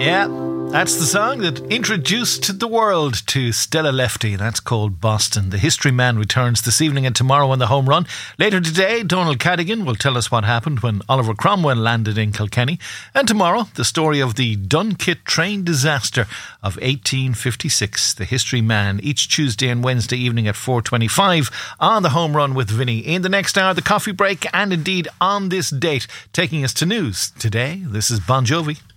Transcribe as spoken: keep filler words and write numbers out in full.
Yeah, that's the song that introduced the world to Stella Lefty. That's called Boston. The History Man returns this evening and tomorrow on the Home Run. Later today, Donald Cadigan will tell us what happened when Oliver Cromwell landed in Kilkenny. And tomorrow, the story of the Dunkit train disaster of eighteen fifty-six. The History Man, each Tuesday and Wednesday evening at four twenty-five on the Home Run with Vinny. In the next hour, the coffee break, and indeed on this date, taking us to news. Today, this is Bon Jovi.